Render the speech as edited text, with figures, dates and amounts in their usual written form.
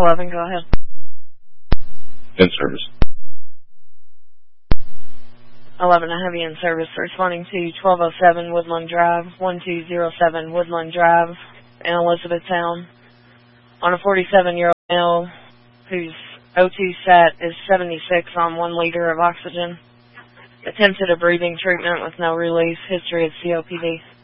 11, go ahead. In service. 11, I have you in service, responding to 1207 Woodland Drive, 1207 Woodland Drive in Elizabethtown. On a 47-year-old male whose O2 sat is 76 on 1 liter of oxygen. Attempted a breathing treatment with no release. History of COPD.